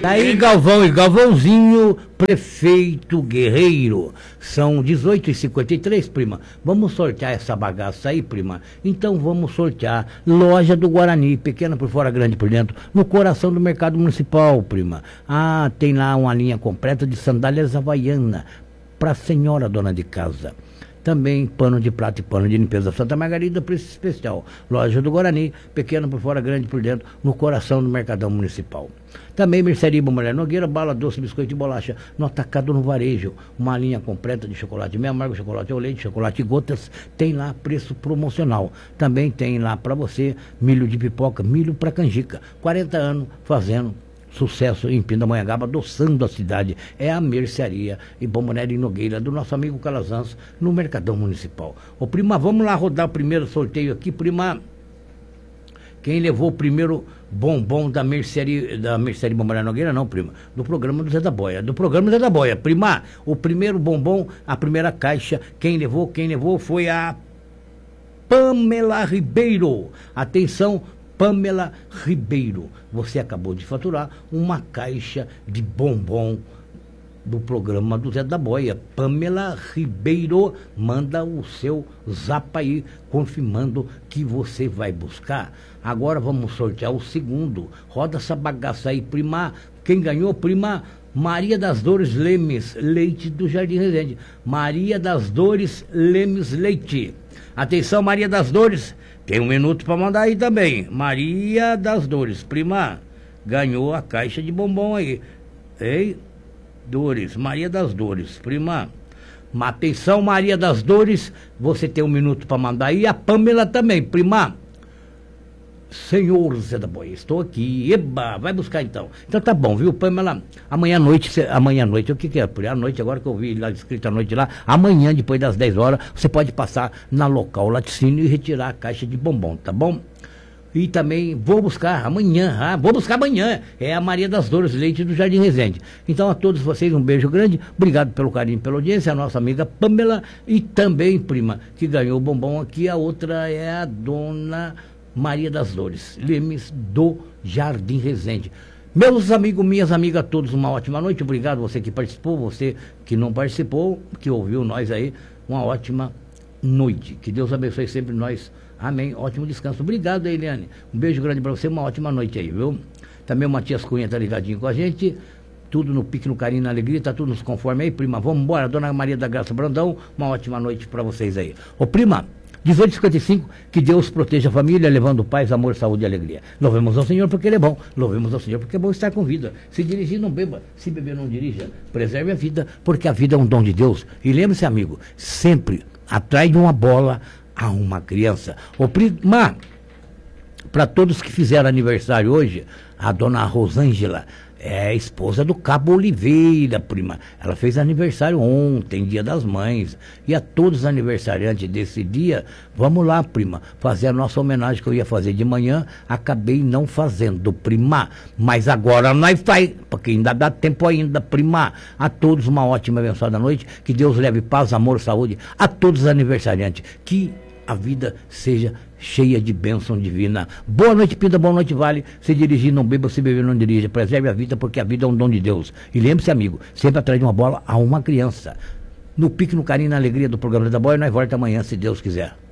Aí, Galvão e Galvãozinho, prefeito Guerreiro. São 18h53, prima. Vamos sortear essa bagaça aí, prima? Então vamos sortear Loja do Guarani, pequena por fora, grande por dentro, no coração do mercado municipal, prima. Ah, tem lá uma linha completa de sandálias havaiana para a senhora dona de casa. Também pano de prata e pano de limpeza Santa Margarida, preço especial. Loja do Guarani, pequena por fora, grande por dentro, no coração do Mercadão Municipal. Também Mercearia Mulher Nogueira, bala, doce, biscoito e bolacha, no atacado, no varejo. Uma linha completa de chocolate meio amargo, chocolate ao leite, chocolate gotas, tem lá preço promocional. Também tem lá para você milho de pipoca, milho para canjica. 40 anos fazendo sucesso em Pindamonhangaba, adoçando a cidade. É a Mercearia e Bombonera e Nogueira, do nosso amigo Calazans, no Mercadão Municipal. Ô, prima, vamos lá rodar o primeiro sorteio aqui, prima. Quem levou o primeiro bombom da Mercearia Bombonera e Nogueira, não, prima, do programa do Zé da Boia. Do programa do Zé da Boia. Prima, o primeiro bombom, a primeira caixa, quem levou foi a Pamela Ribeiro. Atenção, Pamela Ribeiro, você acabou de faturar uma caixa de bombom do programa do Zé da Boia. Pamela Ribeiro, manda o seu zap aí, confirmando que você vai buscar. Agora vamos sortear o segundo. Roda essa bagaça aí, prima. Quem ganhou, prima? Maria das Dores Lemes Leite, do Jardim Resende. Maria das Dores Lemes Leite. Atenção, Maria das Dores. Tem um minuto para mandar aí também. Maria das Dores, prima, ganhou a caixa de bombom aí. Ei, Dores, Maria das Dores, prima. Atenção, Maria das Dores, você tem um minuto para mandar aí. A Pamela também, prima. Senhor Zé da Boia, estou aqui. Eba, vai buscar então. Então tá bom, viu, Pamela? Amanhã à noite, o que é? Por à noite, agora que eu vi lá escrito à noite lá, amanhã, depois das 10 horas, você pode passar na local laticínio e retirar a caixa de bombom, tá bom? E também vou buscar amanhã, é a Maria das Dores Leite, do Jardim Resende. Então a todos vocês um beijo grande, obrigado pelo carinho, pela audiência, a nossa amiga Pamela e também, prima, que ganhou o bombom aqui, a outra é a dona Maria das Dores Lemes, do Jardim Resende. Meus amigos, minhas amigas, todos uma ótima noite. Obrigado você que participou, você que não participou, que ouviu nós aí, uma ótima noite. Que Deus abençoe sempre nós. Amém. Ótimo descanso. Obrigado, Eliane. Um beijo grande para você, uma ótima noite aí, viu? Também o Matias Cunha tá ligadinho com a gente. Tudo no pique, no carinho, na alegria, tá tudo nos conforme aí, prima. Vamos embora, dona Maria da Graça Brandão, uma ótima noite para vocês aí. Ô, prima, 18h55, que Deus proteja a família, levando paz, amor, saúde e alegria. Louvemos ao Senhor porque Ele é bom. Louvemos ao Senhor porque é bom estar com vida. Se dirigir, não beba. Se beber, não dirija. Preserve a vida, porque a vida é um dom de Deus. E lembre-se, amigo, sempre atrás de uma bola a uma criança. Ô, prima, para todos que fizeram aniversário hoje, a dona Rosângela é esposa do Cabo Oliveira, prima. Ela fez aniversário ontem, Dia das Mães. E a todos os aniversariantes desse dia, vamos lá, prima, fazer a nossa homenagem que eu ia fazer de manhã, acabei não fazendo, prima. Mas agora nós faz, porque ainda dá tempo ainda, prima. A todos uma ótima e abençoada noite. Que Deus leve paz, amor, saúde a todos os aniversariantes. Que a vida seja cheia de bênção divina. Boa noite, Pinda, boa noite, Vale. Se dirigir, não beba, se beber, não dirija. Preserve a vida, porque a vida é um dom de Deus. E lembre-se, amigo, sempre atrás de uma bola a uma criança. No pique, no carinho, na alegria do programa da Boia, nós voltamos amanhã, se Deus quiser.